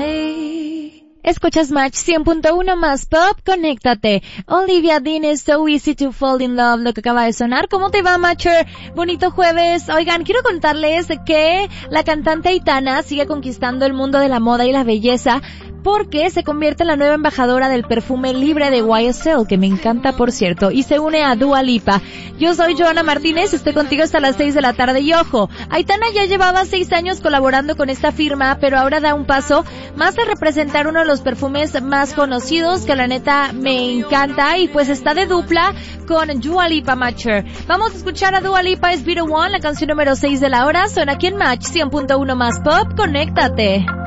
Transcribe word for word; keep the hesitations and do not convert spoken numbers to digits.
me. Escuchas Match cien punto uno más Pop, conéctate. Olivia Dean is So Easy to Fall in Love, lo que acaba de sonar. ¿Cómo te va, Matcher? Bonito jueves. Oigan, quiero contarles que la cantante Aitana sigue conquistando el mundo de la moda y la belleza porque se convierte en la nueva embajadora del perfume libre de Y S L, que me encanta, por cierto, y se une a Dua Lipa. Yo soy Joana Martínez, estoy contigo hasta las seis de la tarde y ojo, Aitana ya llevaba seis años colaborando con esta firma, pero ahora da un paso más de representar uno de los perfumes más conocidos, que la neta me encanta, y pues está de dupla con Dua Lipa, Matcher. Vamos a escuchar a Dua Lipa, es Be The One, la canción número seis de la hora, suena aquí en Match cien punto uno más Pop, conéctate.